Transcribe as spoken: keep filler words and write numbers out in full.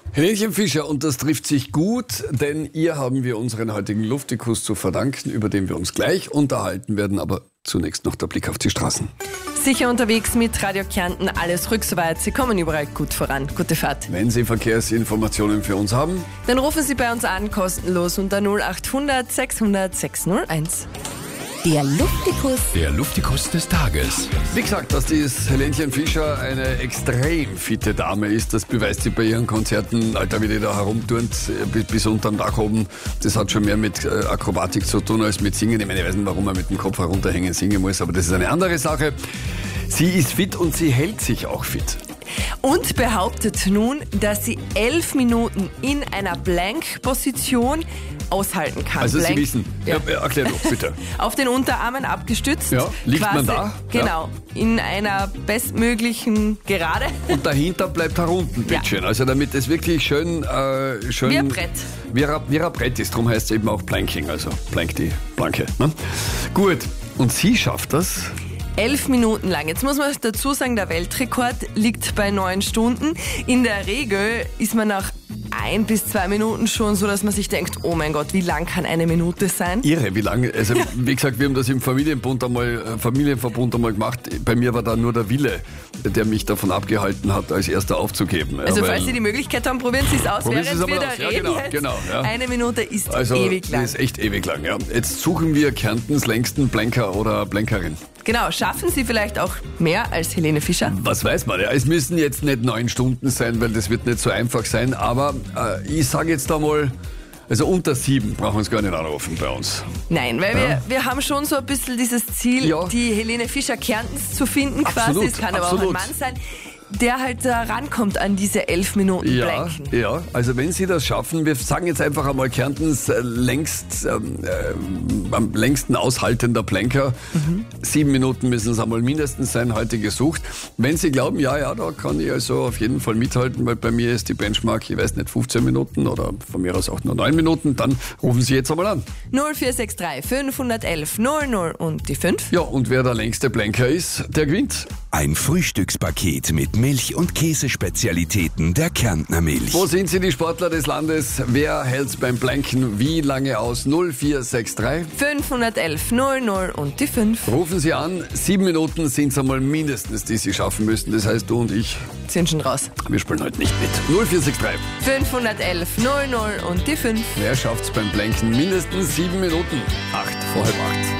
Helenchen Fischer, und das trifft sich gut, denn ihr haben wir unseren heutigen Luftikus zu verdanken, über den wir uns gleich unterhalten werden, aber zunächst noch der Blick auf die Straßen. Sicher unterwegs mit Radio Kärnten, alles ruhig soweit. Sie kommen überall gut voran. Gute Fahrt. Wenn Sie Verkehrsinformationen für uns haben, dann rufen Sie bei uns an, kostenlos unter null acht hundert sechshundert sechshunderteins. Der Luftikus. Der Luftikus des Tages. Wie gesagt, dass dieses Helenchen Fischer eine extrem fitte Dame ist, das beweist sie bei ihren Konzerten. Alter, wie die da herumturnt, bis, bis unterm Dach oben. Das hat schon mehr mit äh, Akrobatik zu tun als mit Singen. Ich meine, ich weiß nicht, warum man mit dem Kopf herunterhängen singen muss, aber das ist eine andere Sache. Sie ist fit und sie hält sich auch fit. Und behauptet nun, dass sie elf Minuten in einer Blank-Position aushalten kann. Also Blank, Sie wissen, ja. Ja, erklär doch bitte. Auf den Unterarmen abgestützt. Ja, liegt quasi, man da? Genau, ja. In einer bestmöglichen Gerade. Und dahinter bleibt herunten, bitteschön. Ja. Also damit es wirklich schön... Äh, schön wie ein Brett. Wie ein, wie ein Brett ist, darum heißt es eben auch Planking, also Plank die Planke. Ne? Gut, und sie schafft das... Elf Minuten lang. Jetzt muss man dazu sagen, der Weltrekord liegt bei neun Stunden. In der Regel ist man nach ein bis zwei Minuten schon so, dass man sich denkt, oh mein Gott, wie lang kann eine Minute sein? Irre, wie lange? Also wie gesagt, wir haben das im Familienbund einmal, Familienverbund einmal gemacht. Bei mir war da nur der Wille, der mich davon abgehalten hat, als Erster aufzugeben. Also ja, falls Sie die Möglichkeit haben, probieren Sie es aus, probieren während wir da aus. reden. Ja, genau, jetzt. genau, ja. Eine Minute ist also, ewig lang. Das ist echt ewig lang, ja. Jetzt suchen wir Kärntens längsten Blenker oder Blenkerin. Genau, schaffen Sie vielleicht auch mehr als Helene Fischer? Was weiß man, ja. Es müssen jetzt nicht neun Stunden sein, weil das wird nicht so einfach sein, aber äh, ich sage jetzt einmal, also unter sieben brauchen wir uns gar nicht anrufen bei uns. Nein, weil ja. wir, wir haben schon so ein bisschen dieses Ziel, ja. die Helene Fischer Kärntens zu finden Absolut, quasi. Es kann absolut. aber auch ein Mann sein, der halt da rankommt an diese elf Minuten ja, Blanken. Ja, also wenn Sie das schaffen, wir sagen jetzt einfach einmal Kärntens äh, längst, ähm, äh, am längsten aushaltender Blanker. Mhm. Sieben Minuten müssen es einmal mindestens sein, heute gesucht. Wenn Sie glauben, ja, ja, da kann ich also auf jeden Fall mithalten, weil bei mir ist die Benchmark, ich weiß nicht, fünfzehn Minuten oder von mir aus auch nur neun Minuten, dann rufen Sie jetzt einmal an. null vier sechs drei fünf eins eins null null und die fünf. Ja, und wer der längste Blanker ist, der gewinnt. Ein Frühstückspaket mit Milch- und Käsespezialitäten der Kärntner Milch. Wo sind Sie, die Sportler des Landes? Wer hält's beim Blanken wie lange aus? null vier sechs drei fünf eins eins null null und die fünf. Rufen Sie an, sieben Minuten sind es einmal mindestens, die Sie schaffen müssen. Das heißt, du und ich Sind schon raus. wir spielen heute nicht mit. null vier sechs drei fünf eins eins null null und die fünf. Wer schafft's beim Blanken? Mindestens sieben Minuten. Acht vor halb acht.